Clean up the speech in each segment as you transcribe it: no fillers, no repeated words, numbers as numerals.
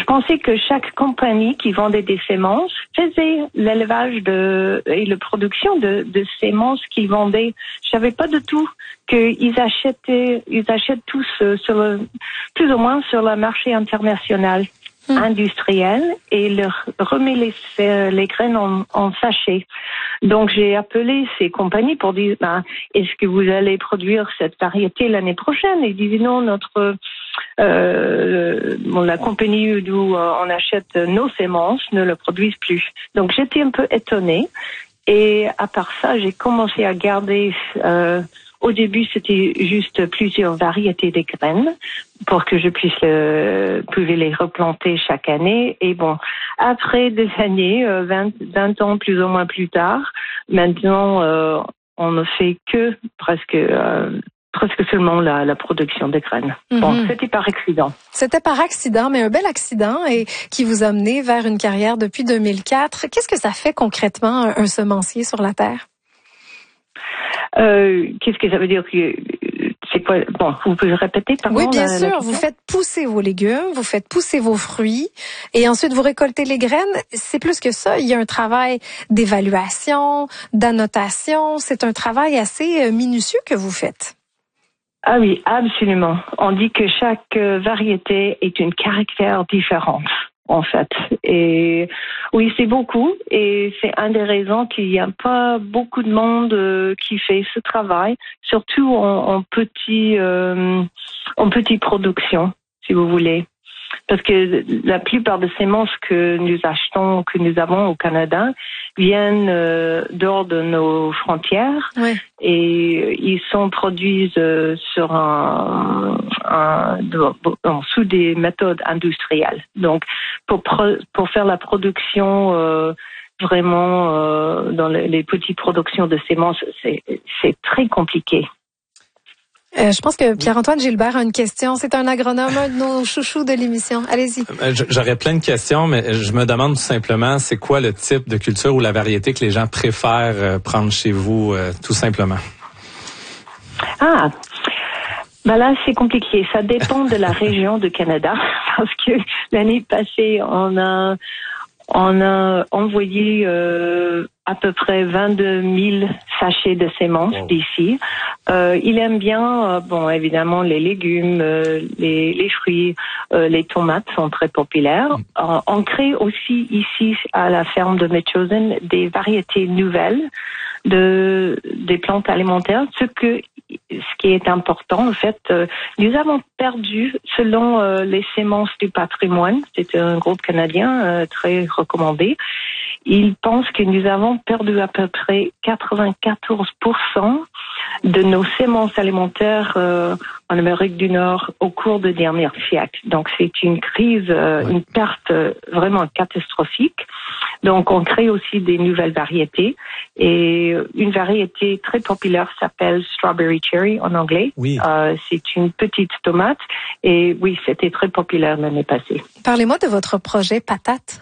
pensais que chaque compagnie qui vendait des semences faisait l'élevage et la production de semences qu'ils vendaient. Je savais pas du tout qu'ils achètent tous plus ou moins sur le marché international industriel et leur remet les graines en sachet. Donc j'ai appelé ces compagnies pour dire est-ce que vous allez produire cette variété l'année prochaine? Ils disaient non, la compagnie d'où on achète nos semences ne le produisent plus. Donc j'étais un peu étonnée et à part ça j'ai commencé à garder au début, c'était juste plusieurs variétés de graines pour que je puisse les replanter chaque année. Et bon, après des années, 20 ans plus ou moins plus tard, maintenant, on ne fait que presque seulement la production de graines. Bon, c'était par accident. C'était par accident, mais un bel accident et qui vous a mené vers une carrière depuis 2004. Qu'est-ce que ça fait concrètement un semencier sur la terre? Qu'est-ce que ça veut dire? C'est quoi? Bon, vous pouvez répéter, pardon? Oui, bien sûr. Vous faites pousser vos légumes, vous faites pousser vos fruits et ensuite vous récoltez les graines. C'est plus que ça. Il y a un travail d'évaluation, d'annotation. C'est un travail assez minutieux que vous faites. Ah oui, absolument. On dit que chaque variété est une caractère différente, en fait. Et oui, c'est beaucoup. Et c'est une des raisons qu'il n'y a pas beaucoup de monde qui fait ce travail, surtout en petite production, si vous voulez. Parce que la plupart des semences que nous avons au Canada, viennent dehors de nos frontières. Oui. Et ils sont produits sous des méthodes industrielles. Donc, pour faire la production vraiment dans les petites productions de semences, c'est très compliqué. Je pense que Pierre-Antoine Gilbert a une question. C'est un agronome, un de nos chouchous de l'émission. Allez-y. J'aurais plein de questions, mais je me demande tout simplement, c'est quoi le type de culture ou la variété que les gens préfèrent prendre chez vous, tout simplement? Ah, là, c'est compliqué. Ça dépend de la région du Canada, parce que l'année passée, on a envoyé à peu près 22 000 sachets de semences d'ici. Il aime bien, évidemment, les légumes, les fruits, les tomates sont très populaires. On crée aussi ici à la ferme de Metchosin des variétés nouvelles des plantes alimentaires. Ce qui est important, en fait, nous avons perdu, selon les semences du patrimoine, c'est un groupe canadien très recommandé, ils pensent que nous avons perdu à peu près 94% de nos semences alimentaires en Amérique du Nord au cours du dernier siècle. Donc c'est une crise, une perte vraiment catastrophique. Donc on crée aussi des nouvelles variétés et une variété très populaire s'appelle Strawberry Cherry en anglais. Oui. C'est une petite tomate et oui, c'était très populaire l'année passée. Parlez-moi de votre projet Patate.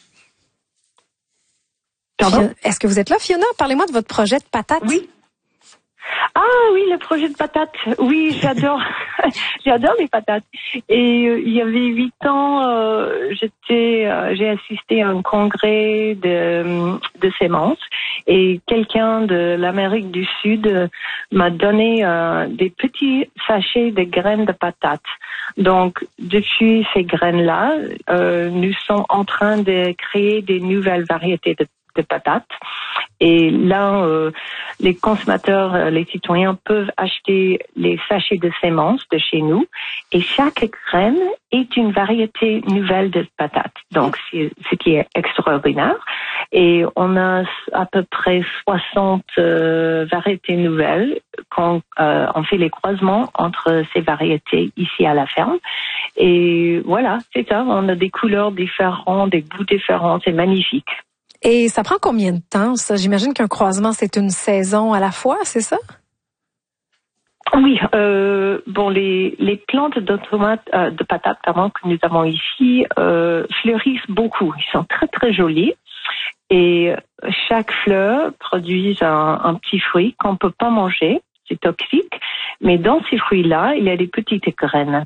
Pardon? Est-ce que vous êtes là, Fiona? Parlez-moi de votre projet de Patate. Oui. Ah oui, le projet de patates. Oui, j'adore. J'adore les patates. Et il y avait 8 ans, j'ai assisté à un congrès de semences et quelqu'un de l'Amérique du Sud m'a donné des petits sachets de graines de patates. Donc, depuis ces graines-là, nous sommes en train de créer des nouvelles variétés de patates. Et là, les consommateurs, les citoyens peuvent acheter les sachets de semences de chez nous. Et chaque graine est une variété nouvelle de patates. Donc, c'est ce qui est extraordinaire. Et on a à peu près 60 variétés nouvelles quand on fait les croisements entre ces variétés ici à la ferme. Et voilà, c'est ça. On a des couleurs différentes, des goûts différents. C'est magnifique. Et ça prend combien de temps, ça? J'imagine qu'un croisement, c'est une saison à la fois, c'est ça? Oui, les plantes de tomates, de patates, que nous avons ici, fleurissent beaucoup. Ils sont très, très jolis. Et chaque fleur produit un petit fruit qu'on peut pas manger. C'est toxique. Mais dans ces fruits-là, il y a des petites graines.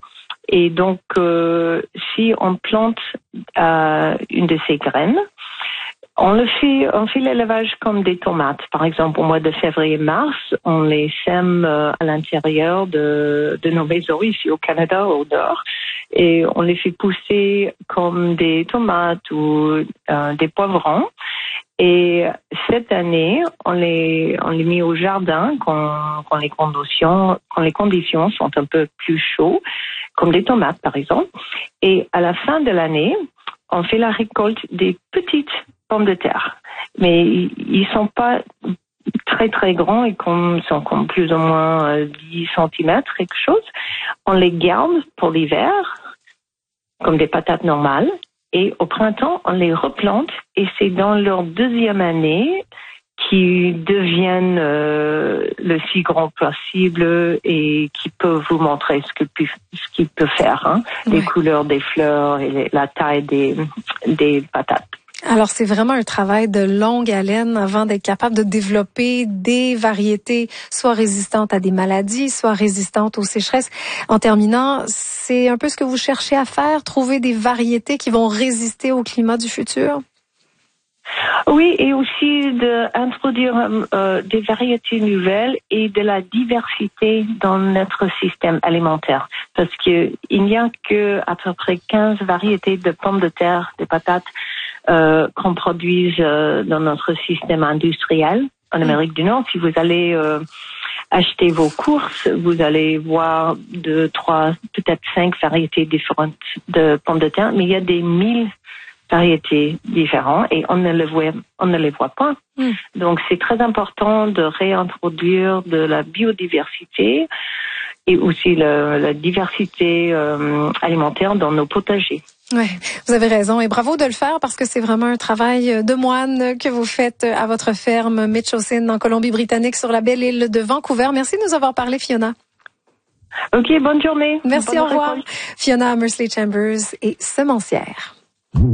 Et donc, si on plante une de ces graines, on fait l'élevage comme des tomates. Par exemple, au mois de février-mars, on les sème à l'intérieur de nos maisons ici au Canada, au nord, et on les fait pousser comme des tomates ou des poivrons. Et cette année, on les met au jardin quand les conditions sont un peu plus chaudes, comme des tomates par exemple. Et à la fin de l'année, on fait la récolte des petites pommes de terre. Mais ils sont pas très très grands et sont comme plus ou moins 10 centimètres, quelque chose. On les garde pour l'hiver, comme des patates normales. Et au printemps, on les replante et c'est dans leur deuxième année qu'ils deviennent le si grand possible et qui peuvent vous montrer ce qu'il peut faire, hein, les couleurs des fleurs et la taille des patates. Alors, c'est vraiment un travail de longue haleine avant d'être capable de développer des variétés soit résistantes à des maladies, soit résistantes aux sécheresses. En terminant, c'est un peu ce que vous cherchez à faire, trouver des variétés qui vont résister au climat du futur? Oui, et aussi d'introduire des variétés nouvelles et de la diversité dans notre système alimentaire. Parce que il n'y a que à peu près 15 variétés de pommes de terre, de patates, qu'on produise dans notre système industriel en Amérique du Nord. Si vous allez acheter vos courses, vous allez voir 2, 3, peut-être 5 variétés différentes de pommes de terre, mais il y a des 1000 variétés différentes et on ne les voit pas. Donc c'est très important de réintroduire de la biodiversité et aussi la diversité alimentaire dans nos potagers. Oui, vous avez raison et bravo de le faire parce que c'est vraiment un travail de moine que vous faites à votre ferme Metchosin en Colombie-Britannique sur la belle île de Vancouver. Merci de nous avoir parlé, Fiona. OK, bonne journée. Merci, bonne au revoir. récolte. Fiona Mersley Chambers est semencière.